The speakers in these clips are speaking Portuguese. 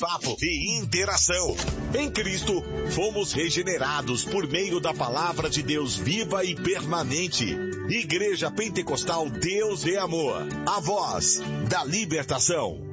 papo e interação. Em Cristo, fomos regenerados por meio da palavra de Deus viva e permanente. Igreja Pentecostal Deus é Amor, a voz da libertação.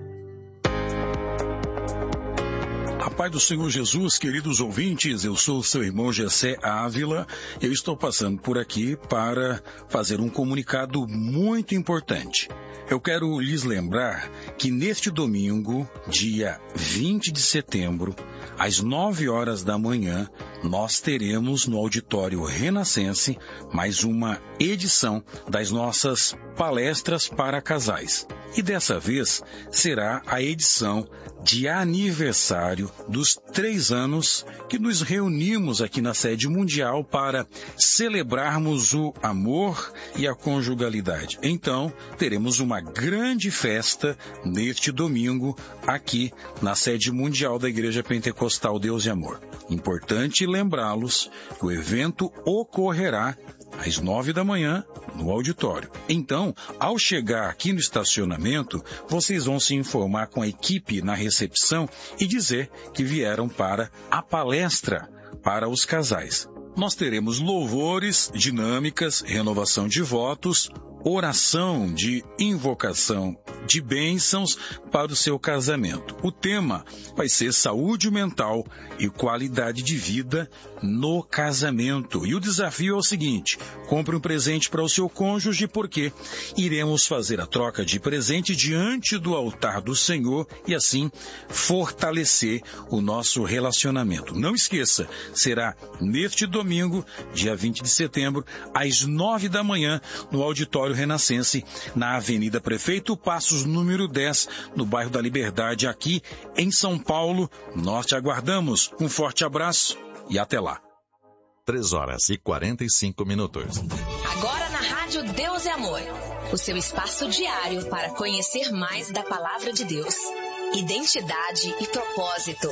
A paz do Senhor Jesus, queridos ouvintes, eu sou o seu irmão Gessé Ávila. Eu estou passando por aqui para fazer um comunicado muito importante. Eu quero lhes lembrar que neste domingo, dia 20 de setembro, às 9 horas da manhã, nós teremos no Auditório Renascense mais uma edição das nossas palestras para casais. E dessa vez será a edição de aniversário dos 3 anos que nos reunimos aqui na sede mundial para celebrarmos o amor e a conjugalidade. Então, teremos uma grande festa neste domingo aqui na sede mundial da Igreja Pentecostal Deus e Amor. Importante lembrá-los que o evento ocorrerá às 9 da manhã no auditório. Então, ao chegar aqui no estacionamento, vocês vão se informar com a equipe na recepção e dizer que vieram para a palestra para os casais. Nós teremos louvores, dinâmicas, renovação de votos, oração de invocação de bênçãos para o seu casamento. O tema vai ser saúde mental e qualidade de vida no casamento. E o desafio é o seguinte: compre um presente para o seu cônjuge, porque iremos fazer a troca de presente diante do altar do Senhor e assim fortalecer o nosso relacionamento. Não esqueça, será neste domingo, dia 20 de setembro, às 9 da manhã, no Auditório Renascense, na Avenida Prefeito Passos, número 10, no bairro da Liberdade, aqui em São Paulo. Nós te aguardamos. Um forte abraço e até lá. 3h45. Agora na Rádio Deus é Amor, o seu espaço diário para conhecer mais da Palavra de Deus, identidade e propósito.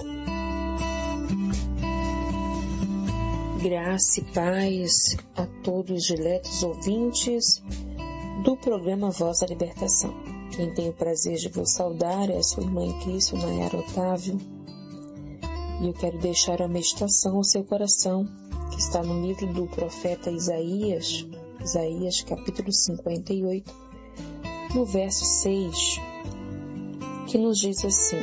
Graça e paz a todos os diletos ouvintes do programa Voz da Libertação. Quem tem o prazer de vos saudar é a sua irmã em Cristo, Nayara Otávio. E eu quero deixar a meditação ao seu coração, que está no livro do profeta Isaías, capítulo 58, no verso 6, que nos diz assim: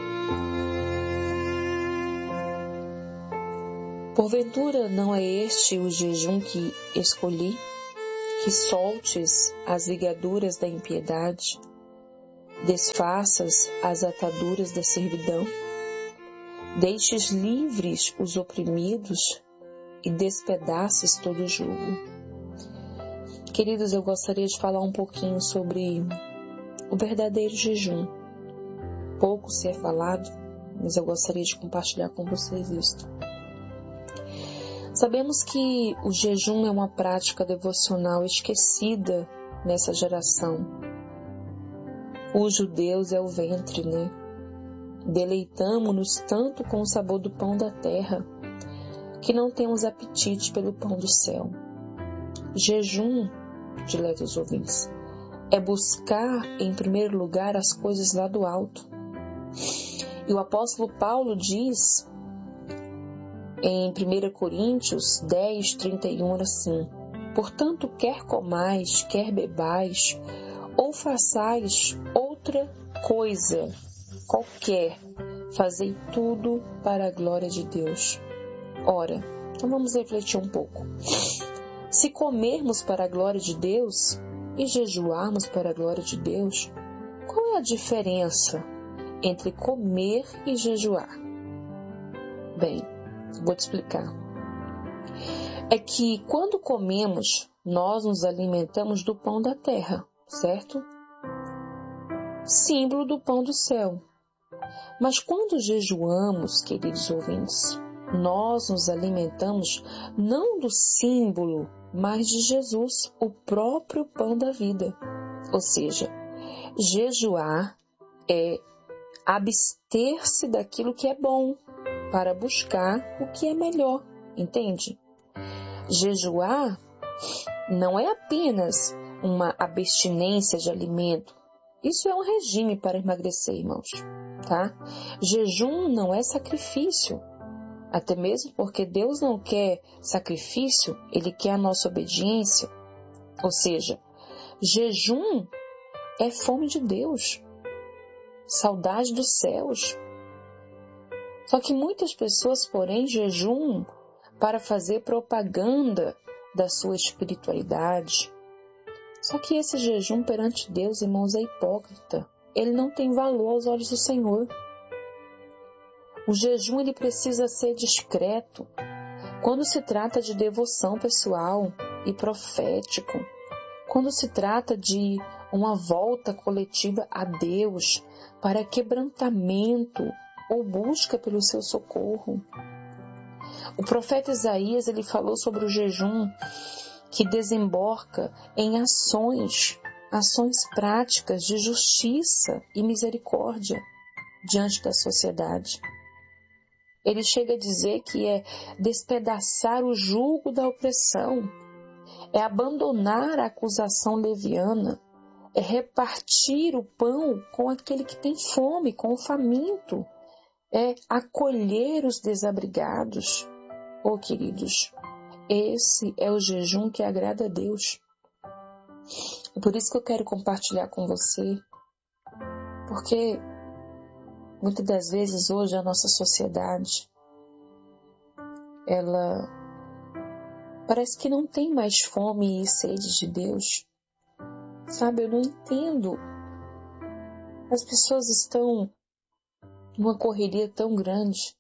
Porventura não é este o jejum que escolhi, que soltes as ligaduras da impiedade, desfaças as ataduras da servidão, deixes livres os oprimidos e despedaces todo o jugo. Queridos, eu gostaria de falar um pouquinho sobre o verdadeiro jejum. Pouco se é falado, mas eu gostaria de compartilhar com vocês isto. Sabemos que o jejum é uma prática devocional esquecida nessa geração. Cujo Deus é o ventre, né? Deleitamo-nos tanto com o sabor do pão da terra, que não temos apetite pelo pão do céu. Jejum, diletos ouvintes, é buscar em primeiro lugar as coisas lá do alto. E o apóstolo Paulo diz em 1 Coríntios 10, 31, assim: Portanto, quer comais, quer bebais, ou façais outra coisa qualquer, fazei tudo para a glória de Deus. Ora, então vamos refletir um pouco. Se comermos para a glória de Deus e jejuarmos para a glória de Deus, qual é a diferença entre comer e jejuar? Bem, vou te explicar. É que quando comemos, nós nos alimentamos do pão da terra, certo? Símbolo do pão do céu. Mas quando jejuamos, queridos ouvintes, nós nos alimentamos não do símbolo, mas de Jesus, o próprio pão da vida. Ou seja, jejuar é abster-se daquilo que é bom para buscar o que é melhor, entende? Jejuar não é apenas uma abstinência de alimento, Isso é um regime para emagrecer, irmãos, tá? Jejum não é sacrifício. Até mesmo porque Deus não quer sacrifício, Ele quer a nossa obediência. Ou seja, jejum é fome de Deus, saudade dos céus. Só que muitas pessoas, porém, jejum para fazer propaganda da sua espiritualidade. Só que esse jejum perante Deus, irmãos, é hipócrita. Ele não tem valor aos olhos do Senhor. O jejum ele precisa ser discreto. Quando se trata de devoção pessoal e profético, quando se trata de uma volta coletiva a Deus para quebrantamento ou busca pelo seu socorro. O profeta Isaías ele falou sobre o jejum que desemboca em ações práticas de justiça e misericórdia diante da sociedade. Ele chega a dizer que é despedaçar o jugo da opressão, é abandonar a acusação leviana, é repartir o pão com aquele que tem fome, com o faminto, é acolher os desabrigados. Oh, queridos, esse é o jejum que agrada a Deus. É por isso que eu quero compartilhar com você, porque muitas das vezes hoje a nossa sociedade, ela parece que não tem mais fome e sede de Deus. Sabe, eu não entendo. As pessoas estão numa correria tão grande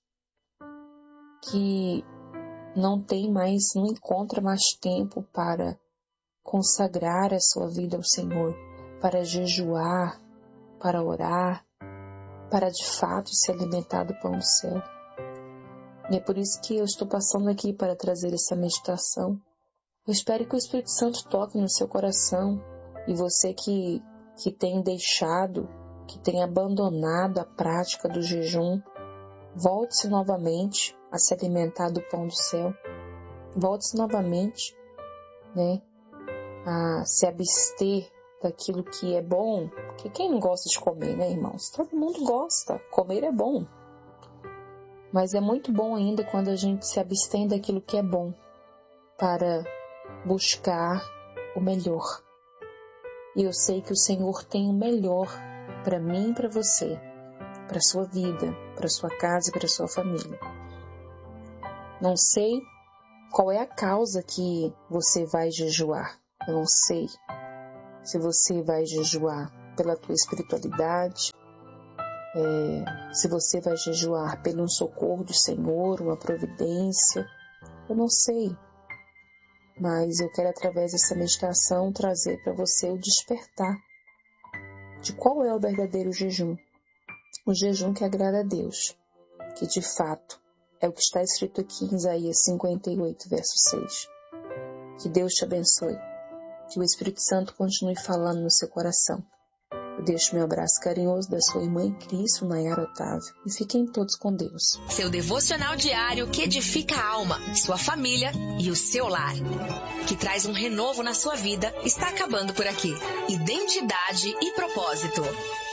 que não encontra mais tempo para consagrar a sua vida ao Senhor, para jejuar, para orar, para de fato se alimentar do pão do céu. E é por isso que eu estou passando aqui para trazer essa meditação. Eu espero que o Espírito Santo toque no seu coração e você que tem deixado, que tem abandonado a prática do jejum, volte-se novamente a se alimentar do pão do céu. Volte-se novamente, a se abster daquilo que é bom, porque quem não gosta de comer, irmãos? Todo mundo gosta, comer é bom. Mas é muito bom ainda quando a gente se abstém daquilo que é bom para buscar o melhor. E eu sei que o Senhor tem o melhor para mim e para você, para a sua vida, para a sua casa e para a sua família. Não sei qual é a causa que você vai jejuar. Eu não sei se você vai jejuar pela tua espiritualidade, se você vai jejuar pelo socorro do Senhor, uma providência. Eu não sei. Mas eu quero, através dessa meditação, trazer para você o despertar de qual é o verdadeiro jejum. O jejum que agrada a Deus, que de fato é o que está escrito aqui em Isaías 58, verso 6. Que Deus te abençoe, que o Espírito Santo continue falando no seu coração. Eu deixo meu abraço carinhoso da sua irmã em Cristo, Nayara Otávio, e fiquem todos com Deus. Seu devocional diário que edifica a alma, sua família e o seu lar, que traz um renovo na sua vida, está acabando por aqui. Identidade e propósito.